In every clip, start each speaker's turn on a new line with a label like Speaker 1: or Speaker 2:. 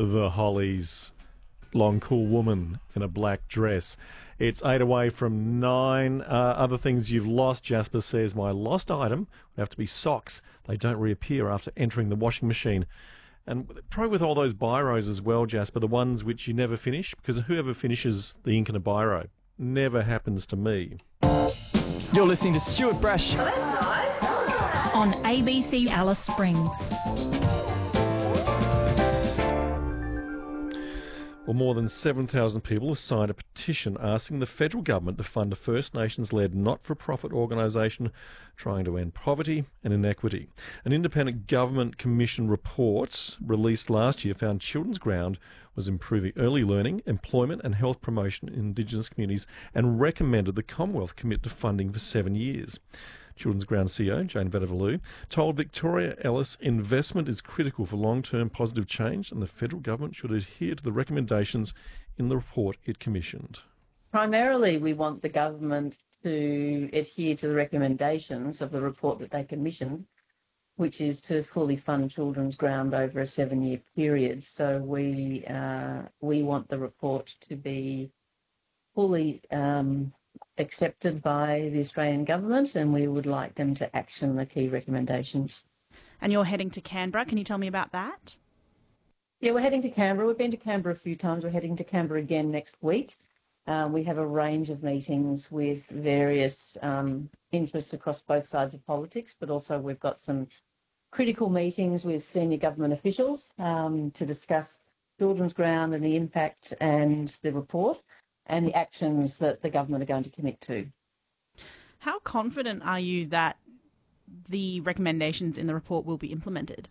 Speaker 1: The Hollies. Long, cool woman in a black dress. It's 8 away from 9. Other things you've lost, Jasper says. My lost item would have to be socks. They don't reappear after entering the washing machine. And probably with all those biros as well, Jasper, the ones which you never finish, because whoever finishes the ink in a biro never happens to me.
Speaker 2: You're listening to Stuart Brash.
Speaker 3: Oh, that's nice.
Speaker 4: On ABC Alice Springs.
Speaker 1: Well, more than 7,000 people have signed a petition asking the federal government to fund a First Nations-led not-for-profit organisation trying to end poverty and inequity. An independent government commission report released last year found Children's Ground was improving early learning, employment and health promotion in Indigenous communities and recommended the Commonwealth commit to funding for 7 years. Children's Ground CEO Jane Vanderloo told Victoria Ellis investment is critical for long-term positive change and the federal government should adhere to the recommendations in the report it commissioned.
Speaker 5: Primarily, we want the government to adhere to the recommendations of the report that they commissioned, which is to fully fund Children's Ground over a 7-year period. So we want the report to be fully accepted by the Australian government, and we would like them to action the key recommendations.
Speaker 3: And you're heading to Canberra. Can you tell me about that?
Speaker 5: Yeah, we're heading to Canberra. We've been to Canberra a few times. We're heading to Canberra again next week. We have a range of meetings with various interests across both sides of politics, but also we've got some critical meetings with senior government officials to discuss Children's Ground and the impact and the report and the actions that the government are going to commit to.
Speaker 3: How confident are you that the recommendations in the report will be implemented?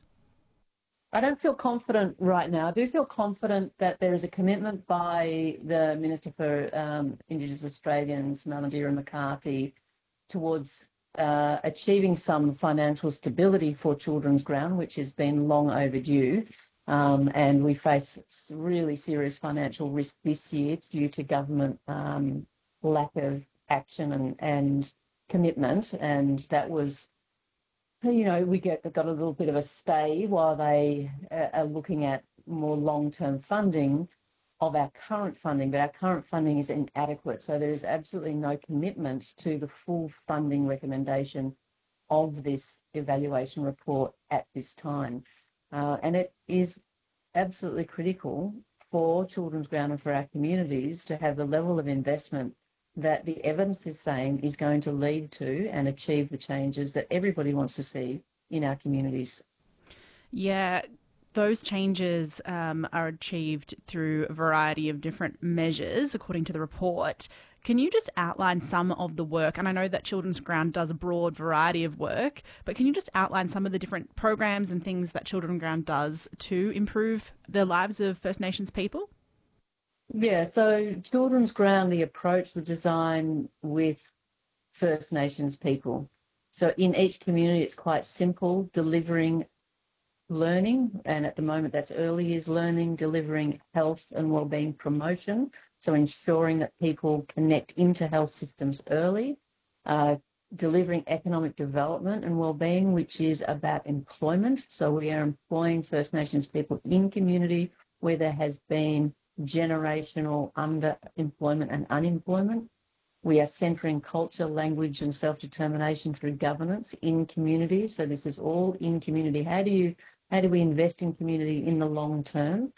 Speaker 5: I don't feel confident right now. I do feel confident that there is a commitment by the Minister for Indigenous Australians, Malarndirri McCarthy, towards achieving some financial stability for Children's Ground, which has been long overdue. And we face really serious financial risk this year due to government lack of action and commitment. And that was, we got a little bit of a stay while they are looking at more long-term funding of our current funding, but our current funding is inadequate. So there is absolutely no commitment to the full funding recommendation of this evaluation report at this time. And it is absolutely critical for Children's Ground and for our communities to have the level of investment that the evidence is saying is going to lead to and achieve the changes that everybody wants to see in our communities.
Speaker 3: Yeah, those changes are achieved through a variety of different measures, according to the report. Can you just outline some of the work? And I know that Children's Ground does a broad variety of work, but can you just outline some of the different programs and things that Children's Ground does to improve the lives of First Nations people?
Speaker 5: Yeah, so Children's Ground, the approach was designed with First Nations people. So in each community, it's quite simple, delivering learning, and at the moment that's early years learning, delivering health and wellbeing promotion, so ensuring that people connect into health systems early, delivering economic development and wellbeing, which is about employment. So we are employing First Nations people in community where there has been generational underemployment and unemployment. We are centering culture, language and self-determination through governance in community. So this is all in community. How do we invest in community in the long term?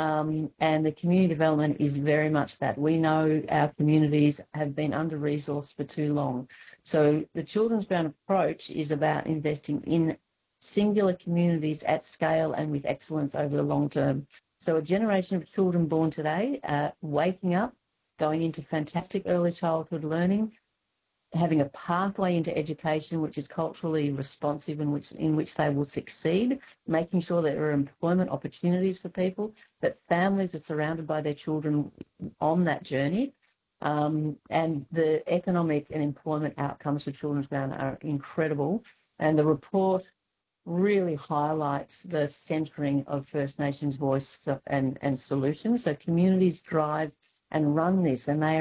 Speaker 5: And the community development is very much that. We know our communities have been under-resourced for too long. So the Children's Ground approach is about investing in singular communities at scale and with excellence over the long term. So a generation of children born today waking up, going into fantastic early childhood learning, having a pathway into education which is culturally responsive in which they will succeed, making sure that there are employment opportunities for people, that families are surrounded by their children on that journey, and the economic and employment outcomes for Children's Ground are incredible. And the report really highlights the centering of First Nations voice and solutions. So communities drive and run this, and they